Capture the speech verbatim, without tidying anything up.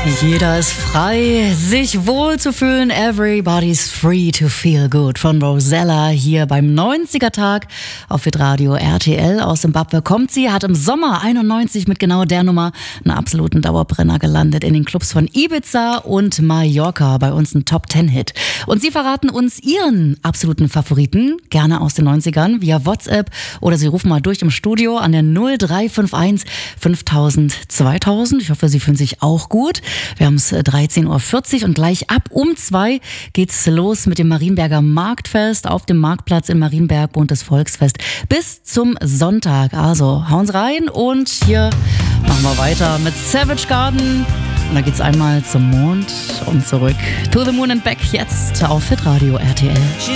Jeder ist frei, sich wohl zu fühlen. Everybody's free to feel good. Von Rosella hier beim neunziger-Tag auf Hitradio R T L. Aus Simbabwe kommt sie, hat im Sommer einundneunzig mit genau der Nummer einen absoluten Dauerbrenner gelandet in den Clubs von Ibiza und Mallorca. Bei uns ein Top-Ten-Hit. Und sie verraten uns ihren absoluten Favoriten, gerne aus den neunzigern, via WhatsApp oder sie rufen mal durch im Studio an der null drei fünf eins fünftausend zweitausend. Ich hoffe, Sie fühlen sich auch gut. Wir haben es dreizehn Uhr vierzig und gleich ab um zwei geht's los mit dem Marienberger Marktfest auf dem Marktplatz in Marienberg, buntes Volksfest bis zum Sonntag. Also hauen Sie rein und hier machen wir weiter mit Savage Garden. Und da geht's einmal zum Mond und zurück. To the Moon and Back jetzt auf Hitradio R T L.